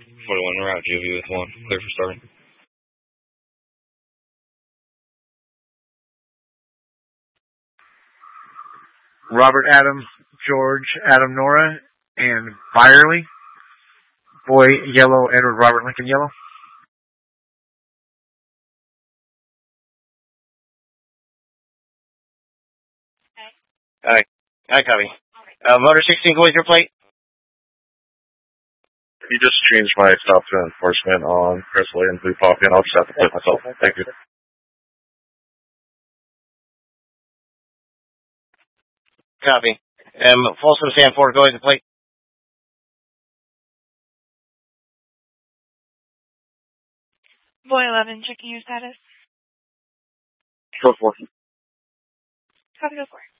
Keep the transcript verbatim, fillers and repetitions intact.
forty-one route, G O V with one. Clear for starting. Robert Adam, George Adam Nora, and Byerly. Boy Yellow, Edward Robert Lincoln Yellow. Alright. I copy. Uh, motor sixteen, what is your plate? You just changed my stop to enforcement on Presley and Blue Poppy, and I'll just have to plate myself. Thank you. Copy. Um, Folsom Sanford, go ahead and plate. Boy eleven, checking your status. Go for it. Copy, go for it.